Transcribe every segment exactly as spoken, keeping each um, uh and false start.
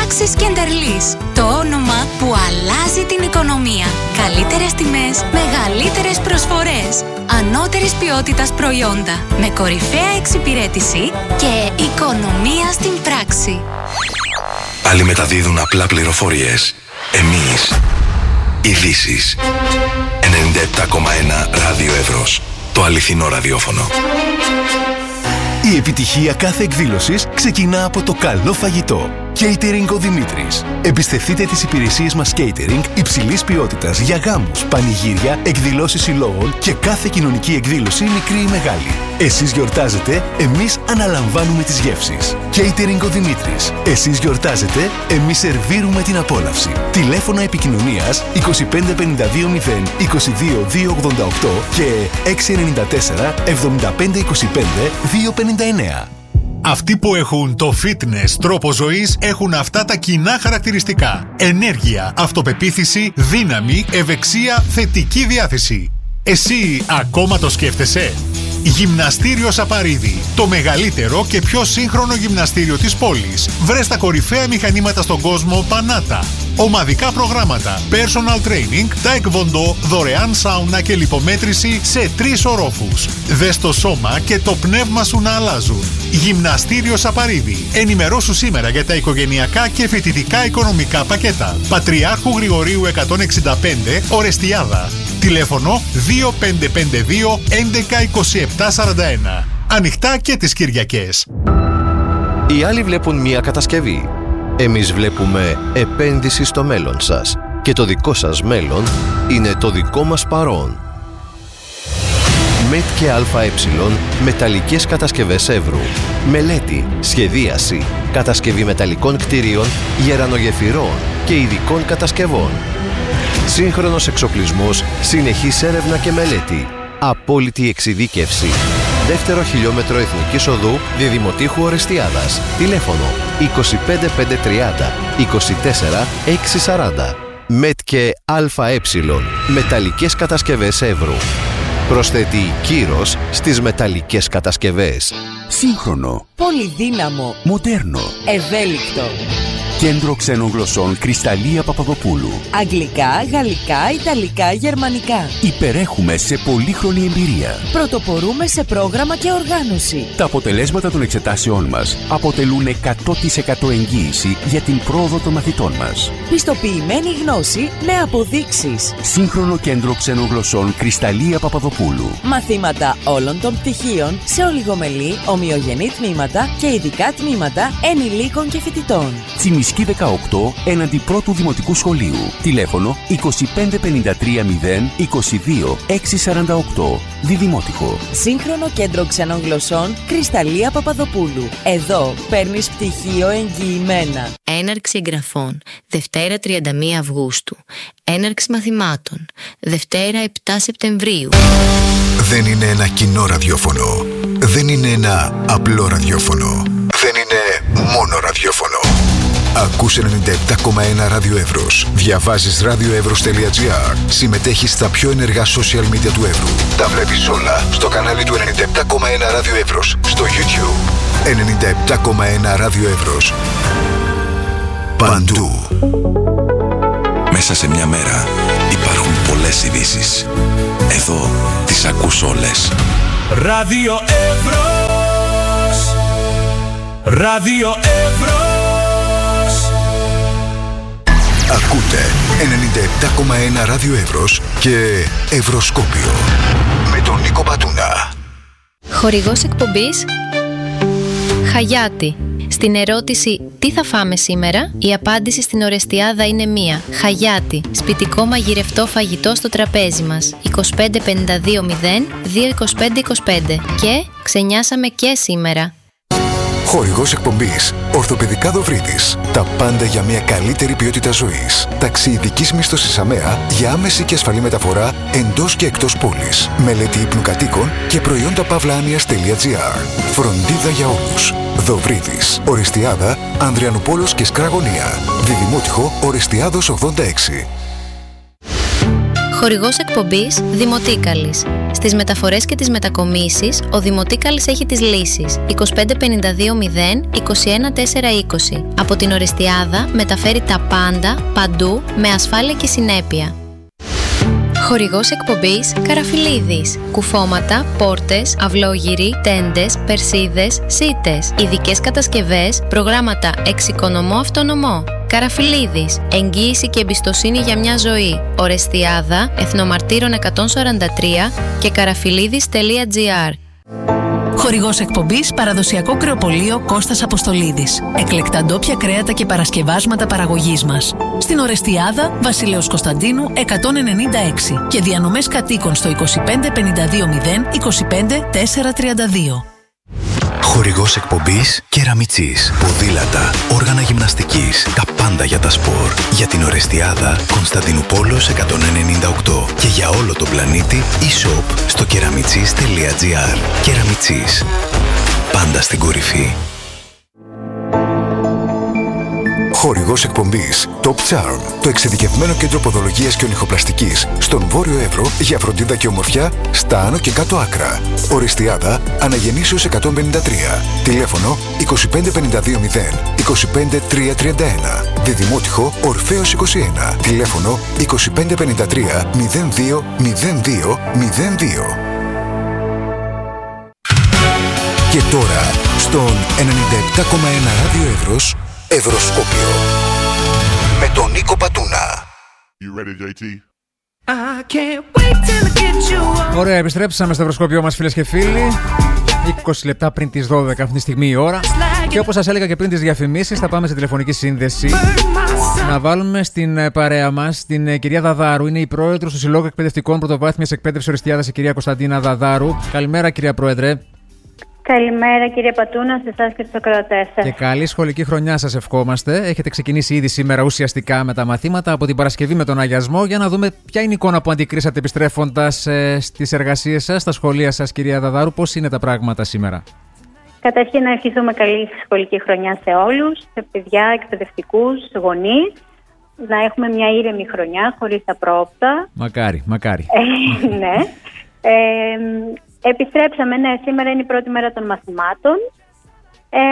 Πράξεις Κεντερλής. Το όνομα που αλλάζει την οικονομία. Καλύτερες τιμές, μεγαλύτερες προσφορές. Ανώτερης ποιότητας προϊόντα. Με κορυφαία εξυπηρέτηση και οικονομία στην πράξη. Άλλοι μεταδίδουν απλά πληροφορίες. Εμείς, ειδήσεις. ενενήντα επτά κόμμα ένα Ράδιο Εύρος. Το αληθινό ραδιόφωνο. Η επιτυχία κάθε εκδήλωσης ξεκινά από το καλό φαγητό. Catering ο Δημήτρης. Εμπιστευτείτε τις υπηρεσίες μας catering υψηλής ποιότητας για γάμους, πανηγύρια, εκδηλώσεις συλλόγων και κάθε κοινωνική εκδήλωση, μικρή ή μεγάλη. Εσείς γιορτάζετε, εμείς αναλαμβάνουμε τις γεύσεις. Catering ο Δημήτρης. Εσείς γιορτάζετε, εμείς σερβίρουμε την απόλαυση. Τηλέφωνα επικοινωνίας είκοσι πέντε πενήντα δύο μηδέν είκοσι δύο δύο ογδόντα οκτώ και έξι εννιά τέσσερα εβδομήντα πέντε είκοσι πέντε δύο πενήντα εννέα. Αυτοί που έχουν το fitness τρόπο ζωής έχουν αυτά τα κοινά χαρακτηριστικά. Ενέργεια, αυτοπεποίθηση, δύναμη, ευεξία, θετική διάθεση. Εσύ ακόμα το σκέφτεσαι? Γυμναστήριο Σαπαρίδη. Το μεγαλύτερο και πιο σύγχρονο γυμναστήριο της πόλης. Βρες τα κορυφαία μηχανήματα στον κόσμο Πανάτα. Ομαδικά προγράμματα, personal training, taekwondo, δωρεάν σάουνα και λιπομέτρηση σε τρεις ορόφους. Δες το σώμα και το πνεύμα σου να αλλάζουν. Γυμναστήριο Σαπαρίδη. Ενημερώσου σήμερα για τα οικογενειακά και φοιτητικά οικονομικά πακέτα. Πατριάρχου Γρηγορίου εκατόν εξήντα πέντε, Ορεστιάδα. Τηλέφωνο δύο πέντε πέντε δύο έντεκα είκοσι επτά σαράντα ένα. Ανοιχτά και τις Κυριακές. Οι άλλοι βλέπουν μία κατασκευή. Εμείς βλέπουμε επένδυση στο μέλλον σας. Και το δικό σας μέλλον είναι το δικό μας παρόν. ΜΕΤ και ΑΕ, μεταλλικές κατασκευές Εύρου. Μελέτη, σχεδίαση, κατασκευή μεταλλικών κτηρίων, γερανογεφυρών και ειδικών κατασκευών. Σύγχρονος εξοπλισμός, συνεχής έρευνα και μελέτη. Απόλυτη εξειδίκευση. Δεύτερο χιλιόμετρο Εθνικής Οδού, Διδημοτήχου Ορεστιάδας. Τηλέφωνο είκοσι πέντε πεντακόσια τριάντα είκοσι τέσσερα εξακόσια σαράντα. ΜΕΤ και ΑΕ, μεταλλικές κατασκευές Εύρου. Προσθέτει κύρος στις μεταλλικές κατασκευές. Σύγχρονο. Πολυδύναμο. Μοντέρνο. Ευέλικτο. Κέντρο Ξένων Γλωσσών Κρυσταλλία Παπαδοπούλου. Αγγλικά, γαλλικά, ιταλικά, γερμανικά. Υπερέχουμε σε πολύχρονη εμπειρία. Πρωτοπορούμε σε πρόγραμμα και οργάνωση. Τα αποτελέσματα των εξετάσεών μας αποτελούν εκατό τοις εκατό εγγύηση για την πρόοδο των μαθητών μας. Πιστοποιημένη γνώση με αποδείξεις. Σύγχρονο Κέντρο Ξένων Γλωσσών Κρυσταλλία Παπαδοπούλου. Μαθήματα όλων των πτυχίων σε ολιγομελή, ομοιογενή τμήματα και ειδικά τμήματα ενηλίκων και φοιτητών. Τσιμισκή δεκαοκτώ, έναντι πρώτου Δημοτικού Σχολείου. Τηλέφωνο είκοσι πέντε πενήντα τρία μηδέν είκοσι δύο εξακόσια σαράντα οκτώ. Διδημότυχο. Σύγχρονο Κέντρο Ξένων Γλωσσών Κρυσταλλία Παπαδοπούλου. Εδώ παίρνεις πτυχίο εγγυημένα. Έναρξη εγγραφών Δευτέρα τριάντα μία Αυγούστου. Έναρξη μαθημάτων Δευτέρα επτά Σεπτεμβρίου. Δεν είναι ένα κοινό ραδιόφωνο. Δεν είναι ένα απλό ραδιόφωνο. Δεν είναι μόνο ραδιόφωνο. Ακούς ενενήντα επτά κόμμα ένα Ράδιο Εύρος. Διαβάζεις ραδιοεύρος τελεία τζι άρ. Συμμετέχεις στα πιο ενεργά social media του Εύρου. Τα βλέπεις όλα στο κανάλι του ενενήντα επτά κόμμα ένα Ράδιο Εύρος. Στο YouTube. ενενήντα επτά κόμμα ένα Ράδιο Εύρος. Παντού. Μέσα σε μια μέρα υπάρχουν πολλές ειδήσεις. Εδώ τις ακούς όλες. Ράδιο Εύρος. Ράδιο Εύρος. Ακούτε ενενήντα επτά κόμμα ένα Ράδιο Εύρος και Ευρωσκόπιο με τον Νίκο Πατούνα. Χορηγός εκπομπής Χαγιάτη. Στην ερώτηση «Τι θα φάμε σήμερα?» η απάντηση στην Ορεστιάδα είναι μία. Χαγιάτη. Σπιτικό μαγειρευτό φαγητό στο τραπέζι μας. είκοσι πέντε πενήντα δύο μηδέν δύο είκοσι πέντε είκοσι πέντε. Και ξενιάσαμε και σήμερα. Χορηγός εκπομπής Ορθοπαιδικά Δοβρίδης. Τα πάντα για μια καλύτερη ποιότητα ζωής. Ταξιειδικής μίσθωσης ΑΜΕΑ για άμεση και ασφαλή μεταφορά εντός και εκτός πόλης. Μελέτη ύπνου κατοίκων και προϊόντα παύλα-άνοιας τελεία τζι άρ. Φροντίδα για όλους. Δοβρίδης. Ορεστιάδα, Ανδριανούπολος και Σκραγωνία. Διδημότυχο Ορεστιάδος ογδόντα έξι. Χορηγός εκπομπής Δημοτίκαλης. Στις μεταφορές και τις μετακομίσεις, ο Δημοτίκαλης έχει τις λύσεις. είκοσι πέντε πενήντα δύο μηδέν είκοσι ένα τετρακόσια είκοσι. Από την Ορεστιάδα μεταφέρει τα πάντα, παντού, με ασφάλεια και συνέπεια. Χορηγός εκπομπής Καραφιλίδης. Κουφώματα, πόρτες, αυλόγυροι, τέντες, περσίδες, σίτες. Ειδικές κατασκευές, προγράμματα εξοικονομώ αυτονομώ. Καραφιλίδης. Εγγύηση και εμπιστοσύνη για μια ζωή. Ορεστιάδα, Εθνομαρτύρων εκατόν σαράντα τρία και καραφιλίδης τελεία τζι άρ. Χορηγός εκπομπής Παραδοσιακό Κρεοπωλείο Κώστας Αποστολίδης. Εκλεκτά ντόπια κρέατα και παρασκευάσματα παραγωγής μας. Στην Ορεστιάδα, Βασιλέως Κωνσταντίνου εκατόν ενενήντα έξι και διανομές κατοίκων στο είκοσι πέντε πενήντα δύο μηδέν είκοσι πέντε τετρακόσια τριάντα δύο. Χορηγός εκπομπής Κεραμιτσής. Ποδήλατα, όργανα γυμναστικής, τα πάντα για τα σπορ. Για την Ορεστιάδα, Κωνσταντινούπολος εκατόν ενενήντα οκτώ. Και για όλο τον πλανήτη, e-shop στο κεραμιτσής τελεία τζι άρ. Κεραμιτσής. Πάντα στην κορυφή. Χορηγός εκπομπής Top Charm, το εξειδικευμένο κέντρο ποδολογίας και ονυχοπλαστικής στον Βόρειο Εύρο για φροντίδα και ομορφιά στα άνω και κάτω άκρα. Ορεστιάδα, Αναγεννήσεως εκατόν πενήντα τρία. Τηλέφωνο είκοσι πέντε πενήντα δύο μηδέν είκοσι πέντε τριακόσια τριάντα ένα. Διδημότυχο Ορφέως είκοσι ένα. Τηλέφωνο είκοσι πέντε πενήντα τρία μηδέν δύο μηδέν δύο μηδέν δύο. Και τώρα, στον ενενήντα επτά κόμμα ένα Ράδιο Εύρος, Ευρωσκόπιο με τον Νίκο Πατούνα. You ready, τζέι τι? Ωραία, επιστρέψαμε στο Ευρωσκόπιο μας, φίλες και φίλοι. είκοσι λεπτά πριν τις δώδεκα αυτή τη στιγμή η ώρα. Και όπως σας έλεγα και πριν τις διαφημίσεις, θα πάμε σε τηλεφωνική σύνδεση να βάλουμε στην παρέα μας την κυρία Δαδάρου. Είναι η πρόεδρος του Συλλόγου Εκπαιδευτικών Πρωτοβάθμιας Εκπαίδευσης Ορεστιάδας, η κυρία Κωνσταντίνα Δαδάρου. Καλημέρα, κυρία Πρόεδρε. Καλημέρα, κύριε Πατούνα, σε εσάς και στους ακροατές σας. Και καλή σχολική χρονιά σας ευχόμαστε. Έχετε ξεκινήσει ήδη σήμερα ουσιαστικά με τα μαθήματα από την Παρασκευή με τον αγιασμό. Για να δούμε ποια είναι η εικόνα που αντικρίσατε επιστρέφοντας ε, στις εργασίες σας, στα σχολεία σας, κυρία Δαδάρου. Πώς είναι τα πράγματα σήμερα? Καταρχήν, να ευχηθούμε καλή σχολική χρονιά σε όλους, σε παιδιά, εκπαιδευτικούς, γονείς. Να έχουμε μια ήρεμη χρονιά, χωρίς απρόοπτα. Μακάρι, μακάρι. Ε, ναι. Ε, Επιστρέψαμε, ναι, σήμερα είναι η πρώτη μέρα των μαθημάτων. Ε,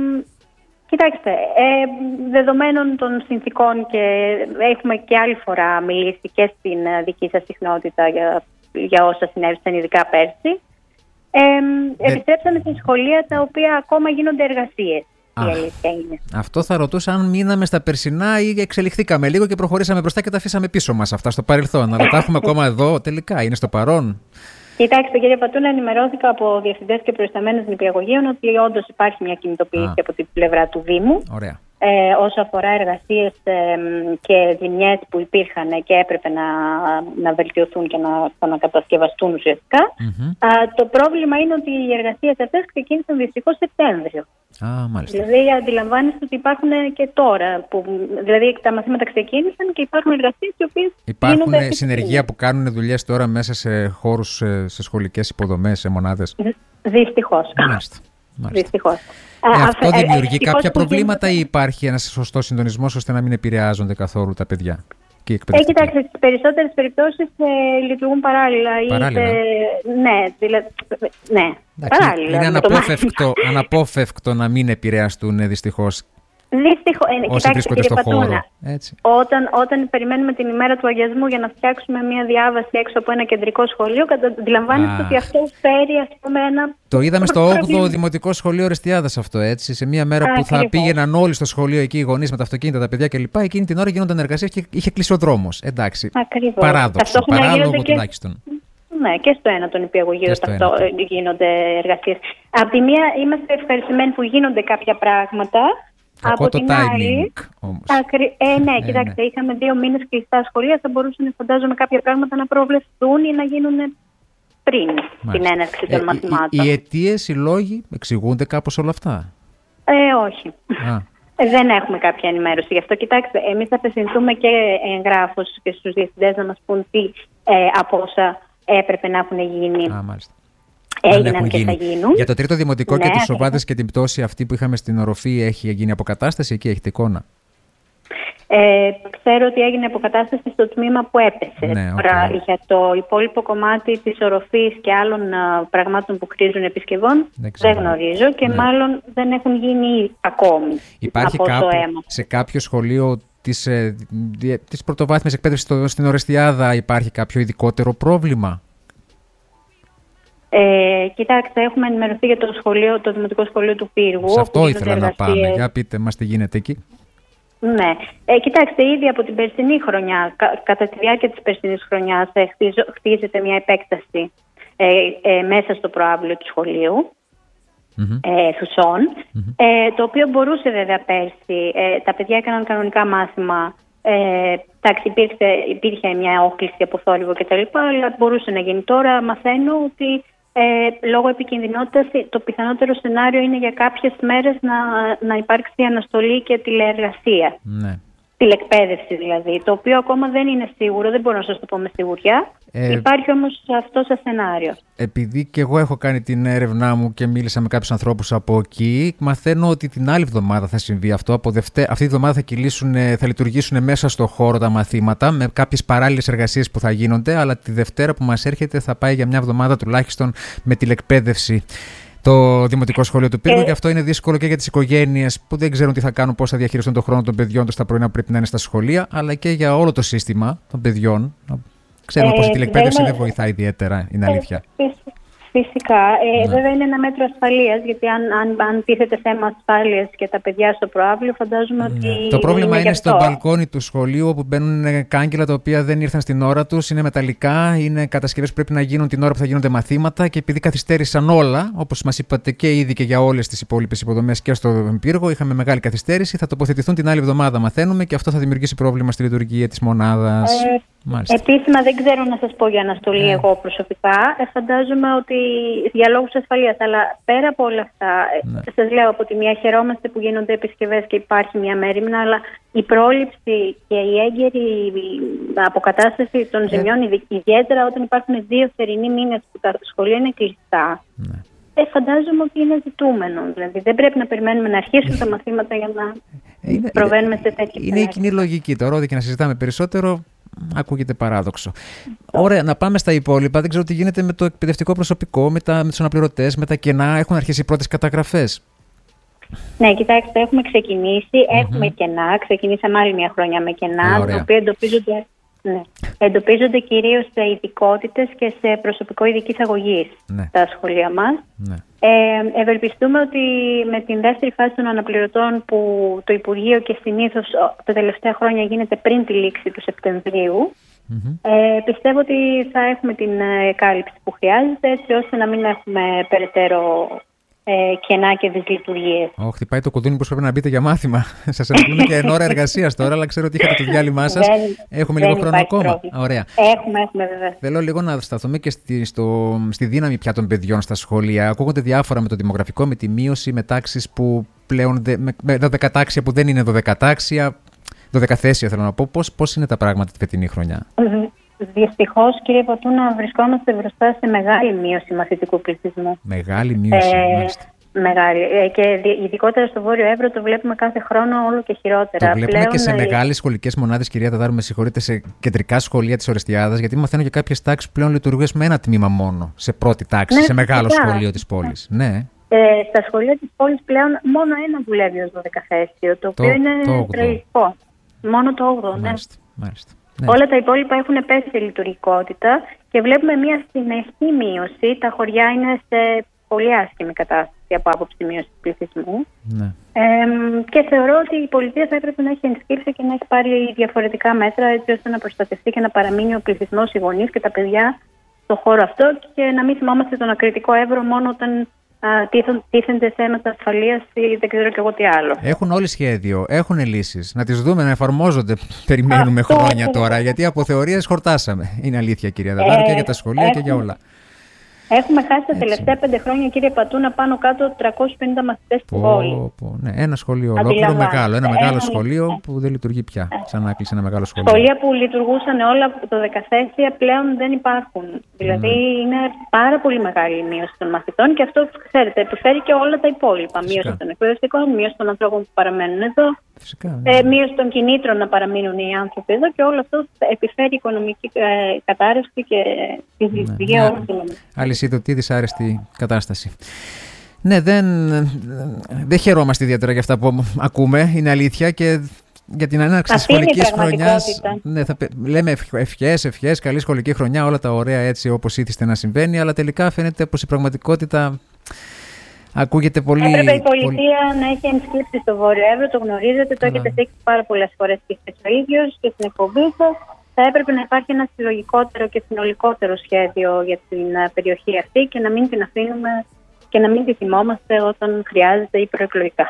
κοιτάξτε, ε, δεδομένων των συνθήκων και έχουμε και άλλη φορά μιλήσει και στην δική σας συχνότητα για, για όσα συνέβησαν ειδικά πέρσι. Ε, ε, επιστρέψαμε σε σχολεία τα οποία ακόμα γίνονται εργασίες. Α, η αλήθεια είναι. Αυτό θα ρωτούσα αν μείναμε στα περσινά ή εξελιχθήκαμε λίγο και προχωρήσαμε μπροστά και τα αφήσαμε πίσω μας αυτά στο παρελθόν. Αλλά τα έχουμε ακόμα εδώ τελικά, είναι στο παρόν. Κοιτάξτε, κύριε Πατούνα, ενημερώθηκα από διευθυντές και προϊσταμένες νηπιαγωγείων ότι όντως υπάρχει μια κινητοποίηση Α. από την πλευρά του Δήμου. Ωραία. Ε, όσο αφορά εργασίες ε, και ζημιές που υπήρχαν και έπρεπε να, να βελτιωθούν και να ανακατασκευαστούν ουσιαστικά. Mm-hmm. Α, το πρόβλημα είναι ότι οι εργασίες αυτές ξεκίνησαν δυστυχώς Σεπτέμβριο. Α, μάλιστα. Δηλαδή, αντιλαμβάνεστε ότι υπάρχουν και τώρα. Που, δηλαδή, τα μαθήματα ξεκίνησαν και υπάρχουν εργασίες οι οποίες. Υπάρχουν συνεργεία που κάνουν δουλειές τώρα μέσα σε χώρους, σε, σε σχολικές υποδομές, σε μονάδες. Δυστυχώς. Μάλιστα. Δυστυχώς. Ε, αυτό δημιουργεί ε, κάποια προβλήματα ή υπάρχει ένας σωστός συντονισμός ώστε να μην επηρεάζονται καθόλου τα παιδιά? Ε, κοιτάξτε, στις περισσότερες περιπτώσεις ε, λειτουργούν παράλληλα. Παράλληλα. Είτε, ναι, δηλαδή, ναι, εντάξει, παράλληλα. Είναι αναπόφευκτο, αναπόφευκτο να μην επηρεαστούν δυστυχώς. Δυστυχώς, ε, όσοι βρίσκονται στο χώρο. Έτσι. Όταν, όταν περιμένουμε την ημέρα του αγιασμού για να φτιάξουμε μια διάβαση έξω από ένα κεντρικό σχολείο, αντιλαμβάνεστε ότι αυτό φέρει, ας πούμε, ένα. Το είδαμε στο όγδοο Δημοτικό Σχολείο Ορεστιάδας αυτό, έτσι. Σε μια μέρα Α, που θα ακριβώς. πήγαιναν όλοι στο σχολείο εκεί οι γονείς με τα αυτοκίνητα, τα παιδιά κλπ. Εκείνη την ώρα γίνονταν εργασίες και είχε κλείσει ο δρόμος. Εντάξει. Ακριβώς. Παράδοξο. Παράλογο τουλάχιστον. Ναι, και στο ένα των νηπιαγωγείων γίνονται εργασίες. Απ' τη μία είμαστε ευχαριστημένοι που γίνονται κάποια πράγματα. Κακό από το την timing άλλη, όμως. Ακρι... Ε, ναι, ε, κοιτάξτε, ναι. είχαμε δύο μήνες κλειστά σχολεία, θα μπορούσαν, φαντάζομαι, κάποια πράγματα να προβλεφθούν ή να γίνουν πριν Μάλιστα. την έναρξη των ε, μαθημάτων. Οι, οι αιτίες, οι λόγοι, εξηγούνται κάπως όλα αυτά? Ε, όχι. Α. Δεν έχουμε κάποια ενημέρωση. Γι' αυτό, κοιτάξτε, εμείς θα απευθυνθούμε και εγγράφως και στους διευθυντές να μας πούν τι ε, από όσα έπρεπε να έχουν γίνει. Α, μάλιστα. Έγιναν και θα γίνουν. Για το τρίτο δημοτικό ναι, και τις οβάδες και την πτώση αυτή που είχαμε στην οροφή, έχει γίνει αποκατάσταση εκεί, έχετε εικόνα? Ε, ξέρω ότι έγινε αποκατάσταση στο τμήμα που έπεσε. Ναι, Τώρα, okay. για το υπόλοιπο κομμάτι της οροφής και άλλων α, πραγμάτων που χρήζουν επισκευών δεν, δεν γνωρίζω και ναι. μάλλον δεν έχουν γίνει ακόμη. Υπάρχει από κάπου, το αίμα. σε κάποιο σχολείο της, ε, της πρωτοβάθμιας εκπαίδευσης στην Ορεστιάδα υπάρχει κάποιο ειδικότερο πρόβλημα? Ε, κοιτάξτε, έχουμε ενημερωθεί για το, σχολείο, το Δημοτικό Σχολείο του Πύργου. Σε αυτό ήθελα να πάμε. Για πείτε μας τι γίνεται εκεί. Ναι. Ε, κοιτάξτε, ήδη από την περσινή χρονιά, κα, κατά τη διάρκεια της περσινής χρονιάς, ε, χτίζω, χτίζεται μια επέκταση ε, ε, μέσα στο προάβλιο του σχολείου, mm-hmm. ε, Θουσών, mm-hmm. ε, το οποίο μπορούσε βέβαια πέρσι. Ε, τα παιδιά έκαναν κανονικά μάθημα. Ε, εντάξει, υπήρχε, υπήρχε μια όχληση από θόρυβο κτλ. Αλλά μπορούσε να γίνει. Τώρα μαθαίνω ότι ε, λόγω επικινδυνότητας το πιθανότερο σενάριο είναι για κάποιες μέρες να, να υπάρξει αναστολή και τηλεεργασία. Ναι. Τηλεκπαίδευση δηλαδή, το οποίο ακόμα δεν είναι σίγουρο, δεν μπορώ να σας το πω με σιγουριά. Ε, Υπάρχει όμως αυτό σαν σενάριο. Επειδή και εγώ έχω κάνει την έρευνά μου και μίλησα με κάποιους ανθρώπους από εκεί, μαθαίνω ότι την άλλη εβδομάδα θα συμβεί αυτό. Από δευτε... Αυτή τη εβδομάδα θα, κυλήσουν, θα λειτουργήσουν μέσα στο χώρο τα μαθήματα με κάποιες παράλληλες εργασίες που θα γίνονται, αλλά τη Δευτέρα που μας έρχεται θα πάει για μια εβδομάδα τουλάχιστον με τηλεκπαίδευση το Δημοτικό Σχολείο του Πύργου, ε... και αυτό είναι δύσκολο και για τις οικογένειες που δεν ξέρουν τι θα κάνουν, πώς θα διαχειριστούν τον χρόνο των παιδιών τους τα πρωινά που πρέπει να είναι στα σχολεία, αλλά και για όλο το σύστημα των παιδιών. Ξέρουμε ε, πως η τηλεκπαίδευση δεν βοηθάει ιδιαίτερα, είναι αλήθεια. Φυσικά. Ε, ναι. Βέβαια είναι ένα μέτρο ασφαλείας, γιατί αν, αν, αν τίθεται θέμα ασφάλειας και τα παιδιά στο προάβλιο, φαντάζομαι ναι. ότι. Το πρόβλημα είναι, είναι στο μπαλκόνι του σχολείου, όπου μπαίνουν κάγκελα τα οποία δεν ήρθαν στην ώρα τους, είναι μεταλλικά, είναι κατασκευές που πρέπει να γίνουν την ώρα που θα γίνονται μαθήματα και επειδή καθυστέρησαν όλα, όπως μας είπατε και ήδη και για όλες τις υπόλοιπες υποδομές και στο Πύργο, είχαμε μεγάλη καθυστέρηση, θα τοποθετηθούν την άλλη εβδομάδα, μαθαίνουμε, και αυτό θα δημιουργήσει πρόβλημα στη λειτουργία της μονάδας. Ε... Επίσημα δεν ξέρω να σας πω για αναστολή yeah. εγώ προσωπικά. Ε, φαντάζομαι ότι για λόγους ασφαλείας. Αλλά πέρα από όλα αυτά, yeah. σας λέω από τη μία χαιρόμαστε που γίνονται επισκευές και υπάρχει μια μέριμνα, αλλά η πρόληψη και η έγκαιρη αποκατάσταση των yeah. ζημιών, ιδιαίτερα όταν υπάρχουν δύο θερινοί μήνες που τα σχολεία είναι κλειστά, yeah. ε, φαντάζομαι ότι είναι ζητούμενο. Δηλαδή δεν πρέπει να περιμένουμε να αρχίσουν τα μαθήματα για να είναι, προβαίνουμε σε τέτοια. Είναι η κοινή λογική τώρα, ό,τι και να συζητάμε περισσότερο. Ακούγεται παράδοξο. Ωραία, να πάμε στα υπόλοιπα. Δεν ξέρω τι γίνεται με το εκπαιδευτικό προσωπικό, με, τα, με τους αναπληρωτές, με τα κενά. Έχουν αρχίσει οι πρώτες καταγραφές? Ναι, κοιτάξτε, έχουμε ξεκινήσει. Mm-hmm. Έχουμε κενά. Ξεκινήσαμε άλλη μια χρονιά με κενά, τα οποία εντοπίζονται, ναι, εντοπίζονται κυρίως σε ειδικότητες και σε προσωπικό ειδικής αγωγής ναι. τα σχολεία μας. Ναι. Ε, ευελπιστούμε ότι με την δεύτερη φάση των αναπληρωτών που το Υπουργείο και συνήθως τα τελευταία χρόνια γίνεται πριν τη λήξη του Σεπτεμβρίου, mm-hmm. ε, πιστεύω ότι θα έχουμε την ε, κάλυψη που χρειάζεται, έτσι ώστε να μην έχουμε περαιτέρω ε, κενά και δυσλειτουργίες. Oh, χτυπάει το κουδούνι που πρέπει να μπείτε για μάθημα. Σας αναπλούμε και εν ώρα εργασίας τώρα, αλλά ξέρω ότι είχατε το διάλειμμά σας. Δεν, έχουμε δεν λίγο χρόνο ακόμα. Ωραία. Έχουμε, έχουμε βέβαια. Θέλω λίγο να σταθούμε και στη, στο, στη δύναμη πια των παιδιών στα σχολεία. Ακούγονται διάφορα με το δημογραφικό, με τη μείωση, με τάξεις που πλέον. με, με δωδεκατάξια που δεν είναι δωδεκατάξια. δωδεκαθέσια θέλω να πω. Πώς, πώς είναι τα πράγματα τη φετινή χρονιά? Δυστυχώς, κύριε Πατούνα, βρισκόμαστε μπροστά σε μεγάλη μείωση μαθητικού πληθυσμού. Μεγάλη μείωση, ε, μάλιστα. Μεγάλη. Ε, και ειδικότερα στο Βόρειο Εύρο το βλέπουμε κάθε χρόνο όλο και χειρότερα. Το βλέπουμε πλέον, και σε μεγάλες σχολικές μονάδες, κυρία Ταδάρου, με συγχωρείτε, σε κεντρικά σχολεία της Ορεστιάδας, γιατί μαθαίνω και κάποιες τάξεις πλέον λειτουργούν με ένα τμήμα μόνο, σε πρώτη τάξη, ναι, σε μεγάλο φυσικά. Σχολείο της πόλης. Ναι. Ε, στα σχολεία της πόλης πλέον μόνο ένα δουλεύει ως δωδεκαθέσιο, το οποίο το, είναι τραγικό. Μόνο το όγδοο, ναι. Μάλιστα, μάλιστα. Ναι. Όλα τα υπόλοιπα έχουν πέσει σε λειτουργικότητα και βλέπουμε μια συνεχή μείωση. Τα χωριά είναι σε πολύ άσχημη κατάσταση από άποψη μείωση του πληθυσμού. Ναι. Ε, και θεωρώ ότι η πολιτεία θα έπρεπε να έχει ενσκύψει και να έχει πάρει διαφορετικά μέτρα, έτσι ώστε να προστατευτεί και να παραμείνει ο πληθυσμός, οι γονείς και τα παιδιά στον χώρο αυτό, και να μην θυμόμαστε τον ακριτικό Εύρο μόνο όταν τίθενται θέματα ασφαλείας ή δεν ξέρω και εγώ τι άλλο. Έχουν όλοι σχέδιο, έχουν λύσεις. Να τις δούμε να εφαρμόζονται. Περιμένουμε Αυτό χρόνια αυτό. τώρα, γιατί από θεωρίες χορτάσαμε. Είναι αλήθεια, κυρία Δαδάρου, ε, και για τα σχολεία έχουμε, και για όλα. Έχουμε χάσει τα τελευταία πέντε χρόνια, κύριε Πατούνα, πάνω κάτω τριακόσιους πενήντα μαθητές στην πόλη. Ναι, ένα σχολείο ολόκληρο μεγάλο. Ένα μεγάλο ένα, σχολείο ναι. που δεν λειτουργεί πια. Σαν να κλείσει ένα μεγάλο σχολείο. Σχολεία που λειτουργούσαν όλα από το δεκαθέσια πλέον δεν υπάρχουν. Δηλαδή mm. είναι πάρα πολύ μεγάλη η μείωση των μαθητών και αυτό, ξέρετε, επιφέρει και όλα τα υπόλοιπα. Φυσικά. Μείωση των εκπαιδευτικών, μείωση των ανθρώπων που παραμένουν εδώ. Φυσικά, ναι. ε, μείωση των κινήτρων να παραμείνουν οι άνθρωποι εδώ και όλο αυτό επιφέρει οικονομική ε, κατάρρευση και τη δημιουργία όλων των νομικών. Αλυσίδωτη, δυσάρεστη κατάσταση. Ναι, δεν, δεν χαιρόμαστε ιδιαίτερα για αυτά που ακούμε, είναι αλήθεια, και για την έναρξη της σχολικής χρονιάς. Ναι, θα, λέμε ευχές, ευχές, καλή σχολική χρονιά, όλα τα ωραία έτσι όπως ήθιστε να συμβαίνει, αλλά τελικά φαίνεται πως η πραγματικότητα ακούγεται πολύ. Έπρεπε η πολιτεία πολύ... να έχει ενσκύψει στο Βόρειο Εύρο, το γνωρίζετε, το έχετε δείξει πάρα πολλές φορές και εσείς ο ίδιος και στην εκπομπή σας. Θα έπρεπε να υπάρχει ένα συλλογικότερο και συνολικότερο σχέδιο για την περιοχή αυτή και να μην την αφήνουμε και να μην τη θυμόμαστε όταν χρειάζεται ή προεκλογικά.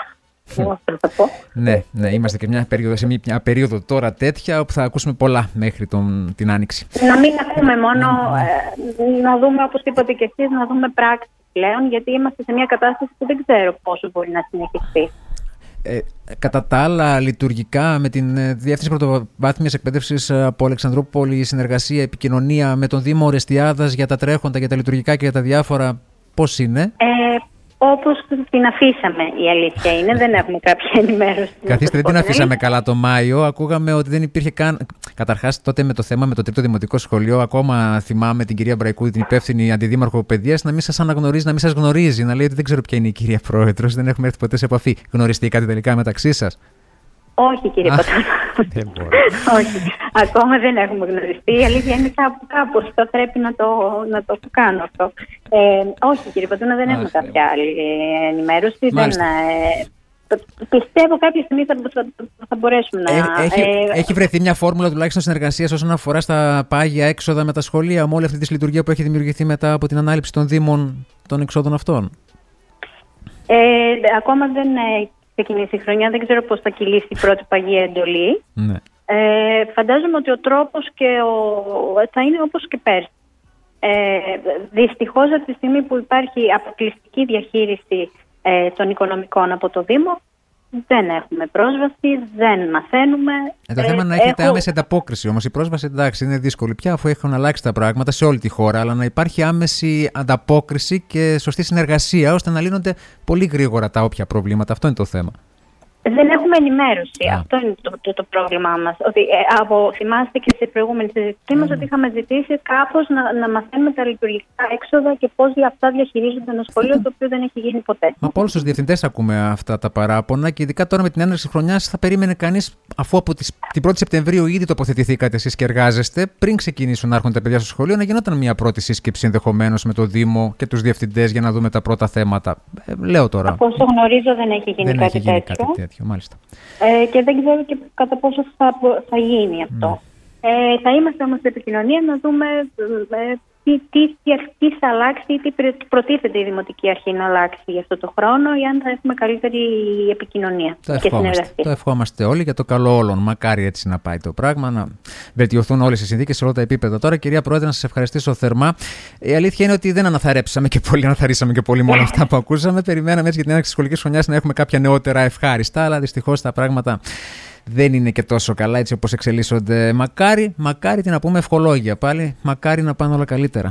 Ναι, ναι, είμαστε και μια περίοδο, σε μια περίοδο τώρα τέτοια όπου θα ακούσουμε πολλά μέχρι τον, την Άνοιξη. Να μην ακούμε μόνο, ε, να δούμε όπως είπατε και εσείς, να δούμε πράξεις πλέον, γιατί είμαστε σε μια κατάσταση που δεν ξέρω πόσο μπορεί να συνεχιστεί. Ε, κατά τα άλλα, λειτουργικά με την Διεύθυνση Πρωτοβάθμιας Εκπαίδευσης από Αλεξανδρούπολη, συνεργασία, επικοινωνία με τον Δήμο Ορεστιάδας για τα τρέχοντα, για τα λειτουργικά και για τα διάφορα, πώς είναι? Ε, Όπως την αφήσαμε, η αλήθεια είναι. Δεν έχουμε κάποια ενημέρωση. Καθίστε, δεν την αφήσαμε καλά το Μάιο. Ακούγαμε ότι δεν υπήρχε καν. Καταρχάς, τότε με το θέμα με το τρίτο δημοτικό σχολείο, ακόμα θυμάμαι την κυρία Μπραϊκούδη, την υπεύθυνη αντιδήμαρχο παιδείας, να μην σας αναγνωρίζει, να μην σας γνωρίζει. Να λέει ότι δεν ξέρω ποια είναι η κυρία Πρόεδρος, δεν έχουμε έρθει ποτέ σε επαφή. Γνωριστήκατε τελικά μεταξύ σας? Όχι, κύριε Πατώνα. Όχι. Ακόμα δεν έχουμε γνωριστεί. Η αλήθεια είναι κάπου κάπως θα πρέπει να το, να το κάνω αυτό. Ε, όχι, κύριε Πατώνα, δεν έχουμε κάποια άλλη ενημέρωση. Δεν, ε, πιστεύω κάποια στιγμή θα, θα, θα μπορέσουμε να... Έχει, ε, έχει βρεθεί μια φόρμουλα τουλάχιστον συνεργασίας όσον αφορά στα πάγια έξοδα με τα σχολεία, με όλη αυτή τη λειτουργία που έχει δημιουργηθεί μετά από την ανάληψη των δήμων των εξόδων αυτών? Ε, ακόμα δεν ξεκινήσει η χρονιά, δεν ξέρω πώς θα κυλήσει η πρώτη παγία εντολή. Ναι. Ε, φαντάζομαι ότι ο τρόπος και ο, θα είναι όπως και πέρσι. Ε, δυστυχώς από τη στιγμή που υπάρχει αποκλειστική διαχείριση ε, των οικονομικών από το Δήμο, δεν έχουμε πρόσβαση, δεν μαθαίνουμε. Ε, το θέμα είναι να έχετε έχω... άμεση ανταπόκριση όμως. Η πρόσβαση, εντάξει, είναι δύσκολη πια αφού έχουν αλλάξει τα πράγματα σε όλη τη χώρα, αλλά να υπάρχει άμεση ανταπόκριση και σωστή συνεργασία ώστε να λύνονται πολύ γρήγορα τα όποια προβλήματα. Αυτό είναι το θέμα. Δεν έχουμε ενημέρωση. Α. Αυτό είναι το, το, το πρόβλημά μας. Ότι, ε, από, θυμάστε και σε προηγούμενη συζήτησή μας ότι είχαμε ζητήσει κάπως να, να μαθαίνουμε τα λειτουργικά έξοδα και πώς αυτά διαχειρίζονται ένα σχολείο, το οποίο δεν έχει γίνει ποτέ. Μα από όλους τους διευθυντές ακούμε αυτά τα παράπονα και ειδικά τώρα με την έναρξη χρονιάς θα περίμενε κανείς, αφού από τις, την πρώτη Σεπτεμβρίου ήδη τοποθετηθήκατε εσείς και εργάζεστε, πριν ξεκινήσουν να έρχονται τα παιδιά στο σχολείο, να γινόταν μια πρώτη σύσκεψη ενδεχομένως με το Δήμο και τους διευθυντές για να δούμε τα πρώτα θέματα. Ε, λέω τώρα. Από όσο γνωρίζω δεν έχει γίνει, δεν κάτι, έχει γίνει τέτοιο. κάτι τέτοιο. Μάλιστα. Ε, και δεν ξέρω και κατά πόσο θα, θα γίνει αυτό. Mm. Ε, θα είμαστε όμως στην επικοινωνία να δούμε ε, τι, τι, τι, τι θα αλλάξει, τι προτίθεται η Δημοτική Αρχή να αλλάξει για αυτό το χρόνο ή αν θα έχουμε καλύτερη επικοινωνία το και συνεργασία. Το ευχόμαστε όλοι για το καλό όλων. Μακάρι έτσι να πάει το πράγμα, να βελτιωθούν όλες οι συνθήκες σε όλα τα επίπεδα. Τώρα, κυρία Πρόεδρε, να σας ευχαριστήσω θερμά. Η αλήθεια είναι ότι δεν αναθαρέψαμε και πολύ, αναθαρίσαμε και πολύ με όλα αυτά που ακούσαμε. Περιμέναμε έτσι για την έναρξη της σχολικής χρονιάς να έχουμε κάποια νεότερα ευχάριστα, αλλά δυστυχώς τα πράγματα δεν είναι και τόσο καλά έτσι όπως εξελίσσονται. Μακάρι, μακάρι τι να πούμε, ευχολόγια πάλι, μακάρι να πάνε όλα καλύτερα.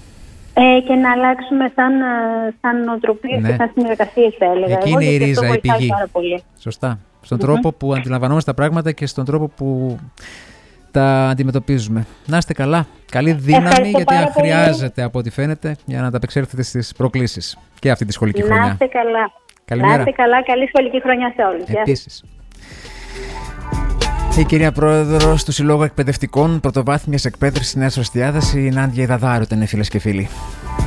Ε, και να αλλάξουμε σαν, σαν νοοτροπίες ναι. και σαν συνεργασίες, θα έλεγα. Εκεί εγώ, είναι η ρίζα, η πηγή. Σωστά. Στον Mm-hmm. τρόπο που αντιλαμβανόμαστε τα πράγματα και στον τρόπο που τα αντιμετωπίζουμε. Να είστε καλά. Καλή δύναμη, ευχαριστώ γιατί χρειάζεται πολύ. Από ό,τι φαίνεται για να ανταπεξέλθετε στις προκλήσεις και αυτή τη σχολική να χρονιά. Να είστε καλά. Καλημέρα. Να είστε καλά. Καλή σχολική χρονιά σε όλους. Επίσης. Η κυρία Πρόεδρος του Συλλόγου Εκπαιδευτικών Πρωτοβάθμιας Εκπαίδευσης Νέας Ορεστιάδας, η Νάντια Ιδαδάρου, ήταν, φίλες και φίλοι.